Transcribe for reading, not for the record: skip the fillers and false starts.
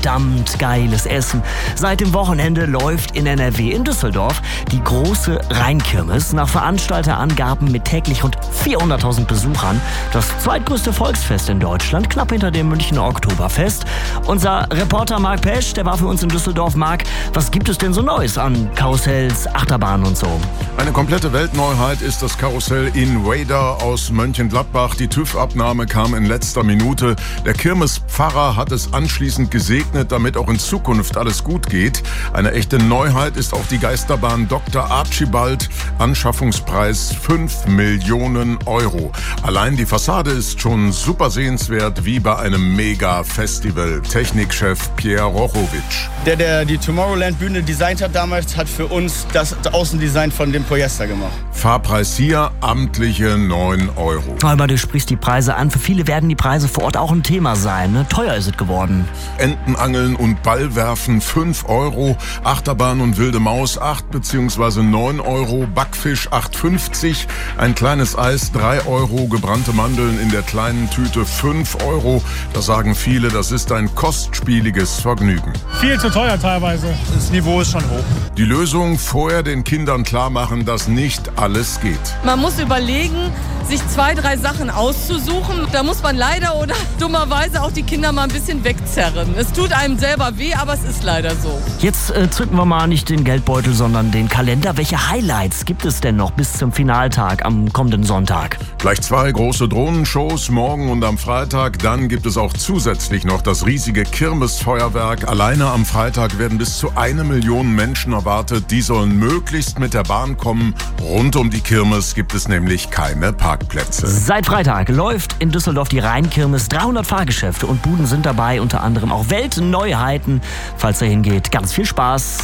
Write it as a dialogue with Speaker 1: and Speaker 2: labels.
Speaker 1: verdammt geiles Essen. Seit dem Wochenende läuft in NRW in Düsseldorf die große Rheinkirmes. Nach Veranstalterangaben mit täglich rund 400.000 Besuchern. Das zweitgrößte Volksfest in Deutschland, knapp hinter dem Münchner Oktoberfest. Unser Reporter Marc Pesch, der war für uns in Düsseldorf. Marc, was gibt es denn so Neues an Karussells, Achterbahnen und so?
Speaker 2: Eine komplette Weltneuheit ist das Karussell Invader aus Mönchengladbach. Die TÜV-Abnahme kam in letzter Minute. Der Kirmespfarrer hat es anschließend gesegnet, damit auch in Zukunft alles gut geht. Eine echte Neuheit ist auch die Geisterbahn Dr. Archibald. Anschaffungspreis 5 Millionen Euro. Allein die Fassade ist schon super sehenswert, wie bei einem Mega-Festival. Technikchef Pierre Rochowitsch.
Speaker 3: Der die Tomorrowland-Bühne designt hat damals, hat für uns das Außendesign von dem Polyester gemacht.
Speaker 2: Fahrpreis hier, amtliche 9 Euro.
Speaker 1: Aber du sprichst die Preise an. Für viele werden die Preise vor Ort auch ein Thema sein. Ne? Teuer ist es geworden.
Speaker 2: Entenangeln und Ballwerfen 5 Euro. Achterbahn und wilde Maus 8 bzw. 9 Euro. Backfisch 8,50. Ein kleines Eis 3 Euro. Gebrannte Mandeln in der kleinen Tüte 5 Euro. Da sagen viele, das ist ein kostspieliges Vergnügen.
Speaker 4: Viel zu teuer teilweise. Das Niveau ist schon hoch.
Speaker 2: Die Lösung: vorher den Kindern klar machen, dass nicht alles geht.
Speaker 5: Man muss überlegen, sich 2, 3 Sachen auszusuchen. Da muss man leider oder dummerweise auch die Kinder mal ein bisschen wegzerren. Es tut einem selber weh, aber es ist leider so.
Speaker 1: Jetzt zücken wir mal nicht den Geldbeutel, sondern den Kalender. Welche Highlights gibt es denn noch bis zum Finaltag am kommenden Sonntag?
Speaker 2: Gleich 2 große Drohnenshows, morgen und am Freitag. Dann gibt es auch zusätzlich noch das riesige Kirmesfeuerwerk. Alleine am Freitag werden bis zu 1 Million Menschen erwartet. Die sollen möglichst mit der Bahn kommen. Rund um die Kirmes gibt es nämlich keine Parkplätze.
Speaker 1: Seit Freitag läuft in Düsseldorf die Rheinkirmes. 300 Fahrgeschäfte und Buden sind dabei, unter anderem auch Weltneuheiten. Falls ihr hingeht, ganz viel Spaß.